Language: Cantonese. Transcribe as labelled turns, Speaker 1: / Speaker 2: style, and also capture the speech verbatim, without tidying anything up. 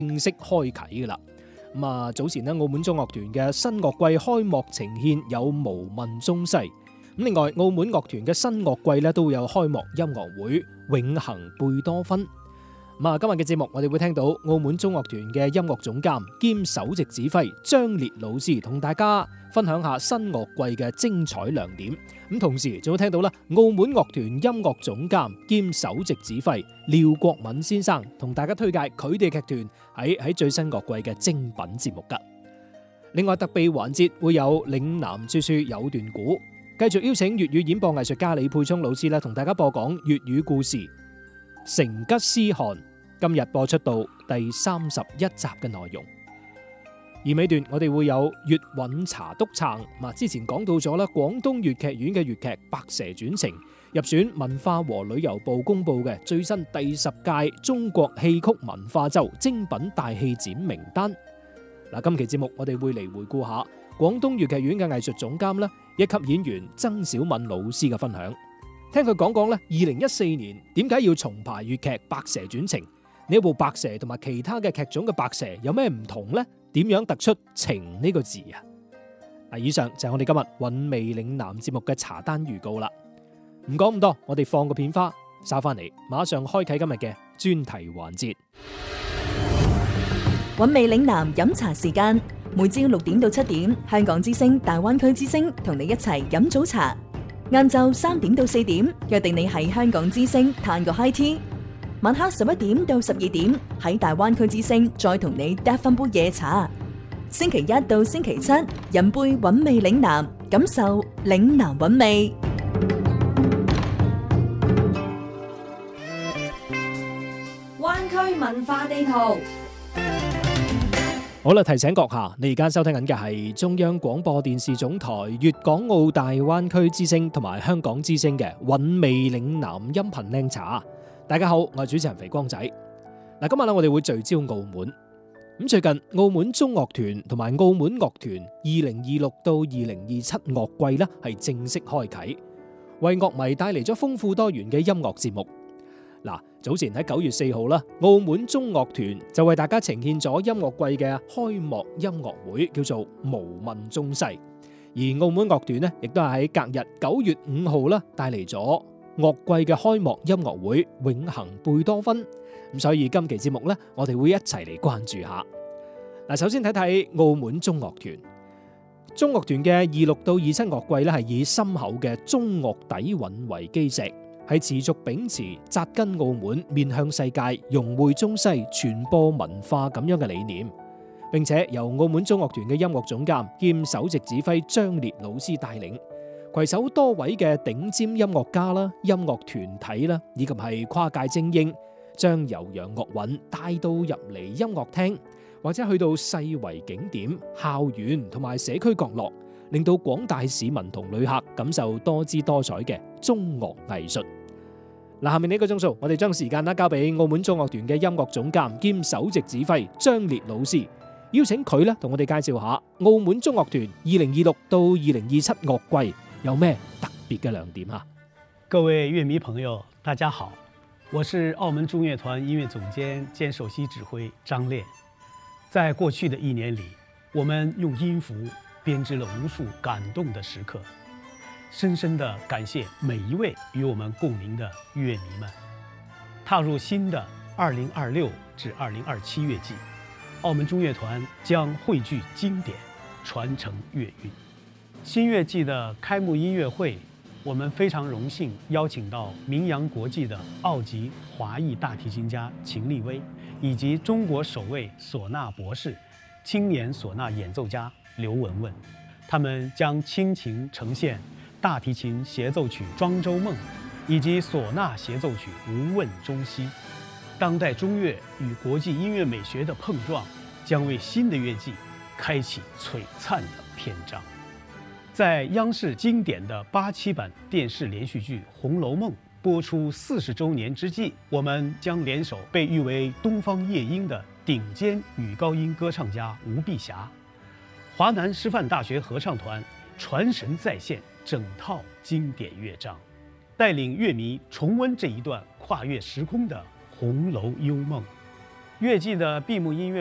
Speaker 1: 正式開啟噶啦。咁啊，早前咧澳門中樂團嘅新樂季開幕呈獻有無問中西。咁另外，澳門樂團嘅新樂季咧都會有開幕音樂會永恆貝多芬。咁啊，今日嘅節目我哋會聽到澳門中樂團嘅音樂總監兼首席指揮張烈老師同大家分享下新樂季嘅精彩亮點。咁同時仲會聽到啦，澳門樂團音樂總監兼首席指揮廖國敏先生同大家推介佢哋劇團喺喺最新樂季嘅精品節目噶。另外特備環節會有嶺南說書有段古，繼續邀請粵語演播藝術家李沛聰老師咧同大家播講粵語故事《成吉思汗》，今日播出到第三十一集嘅內容。而尾段我哋會有粵韻茶督撐，啊之前講到咗啦，廣東粵劇院嘅粵劇《白蛇傳情》入選文化和旅遊部公布嘅最新第十屆中國戲曲文化周精品大戲展名單。嗱，今期節目我哋會嚟回顧下廣東粵劇院嘅藝術總監啦，一級演員曾小敏老師嘅分享，聽佢講講咧，二零一四年點解要重排粵劇《白蛇傳情》呢一部白蛇同埋其他嘅劇種嘅白蛇有咩唔同呢？點樣突出情呢個字啊？嗱，以上就係我哋今日韻味嶺南節目嘅茶單預告啦。唔講咁多，我哋放個片花，稍翻嚟，馬上開啟今日嘅專題環節。
Speaker 2: 韻味嶺南飲茶時間，每朝六點到七點，香港之聲、大灣區之聲同你一齊飲早茶。晏晝三點到四點，約定你喺香港之聲嘆個 high tea。晚黑十一點到十二點，喺大灣區之聲再同你嗒翻杯夜茶。星期一到星期七，飲杯韻味嶺南，感受嶺南韻味。
Speaker 3: 灣區文化地圖。
Speaker 1: 好啦，提醒閣下，你而家收聽緊嘅係中央廣播電視總台粵港澳大灣區之聲同埋香港之聲嘅韻味嶺南音頻靚茶。大家好，我係主持人肥光仔。嗱，今日咧我哋會聚焦澳門。咁最近澳門中樂團同埋澳門樂團二零二六到二零二七樂季咧係正式開啟，為樂迷帶嚟咗豐富多元嘅音樂節目。嗱，早前喺九月四號啦，澳門中樂團就為大家呈現咗音樂季嘅開幕音樂會，叫做無問中西。而澳門樂團咧亦都係喺隔日九月五號啦，帶嚟咗樂季嘅開幕音樂會永恆貝多芬。咁所以今期節目呢，我哋會一齊嚟關注下。嗱，首先睇睇澳門中樂團。中樂團嘅二六到二七樂季呢，係以深厚嘅中樂底蘊為基石，係持續秉持紮根澳門、面向世界、融匯中西、傳播文化咁樣嘅理念，並且由澳門中樂團嘅音樂總監兼首席指揮張烈老師帶領，攜手多位嘅頂尖音樂家啦、音樂團體啦，以及係跨界精英，將悠揚樂韻帶到入嚟音樂廳，或者去到世遺景點、校園同埋社區角落，令到廣大市民同旅客感受多姿多彩嘅中樂藝術。嗱，下面呢個鐘數，我哋將時間啦交俾澳門中樂團嘅音樂總監兼首席指揮張烈老師，邀請佢咧同我哋介紹下澳門中樂團二零二六到二零二七樂季有咩特別嘅亮點啊？
Speaker 4: 各位樂迷朋友，大家好，我是澳門中樂團音樂總監兼首席指揮張烈。在過去的一年裡，我們用音符編織了無數感動的時刻，深深地感謝每一位與我們共鳴的樂迷們。踏入新的二零二六至二零二七樂季，澳門中樂團將匯聚經典，傳承樂韻。新樂季的開幕音樂會，我們非常榮幸邀請到名揚國際的澳籍華裔大提琴家秦立威，以及中國首位嗩吶博士、青年嗩吶演奏家劉文文。他們將傾情呈現大提琴協奏曲《莊周夢》，以及嗩吶協奏曲《無問中西》。當代中樂與國際音樂美學的碰撞，將為新的樂季開啟璀璨的篇章。在央視經典的八七版電視連續劇《紅樓夢》播出四十週年之際，我們將聯手被譽為東方夜鶯的頂尖女高音歌唱家吳碧霞，華南師範大學合唱團傳神再現整套經典樂章，帶領樂迷重溫這一段跨越時空的紅樓幽夢。 乐季的闭幕音乐